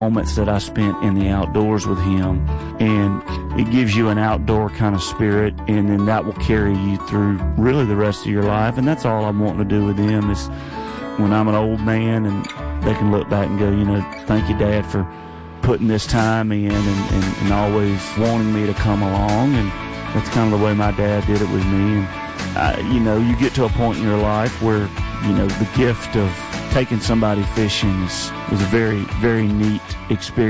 moments that I spent in the outdoors with him, and it gives you an outdoor kind of spirit, and then that will carry you through really the rest of your life. And that's all I'm wanting to do with them is when I'm an old man and they can look back and go, thank you, Dad, for putting this time in and always wanting me to come along. And that's kind of the way my dad did it with me. And you get to a point in your life where the gift of taking somebody fishing is a very, very neat experience.